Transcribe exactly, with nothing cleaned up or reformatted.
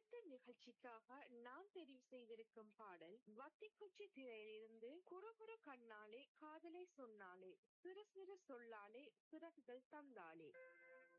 அடுத்த நிகழ்ச்சிக்காக நான் தெரிவு செய்திருக்கும் பாடல் வத்திக்குச்சி திரையிலிருந்து குறுகுறு கண்ணாலே காதலை சொன்னாலே சிறு சிறு சொல்லாலே சிறகுகள் தந்தாளே.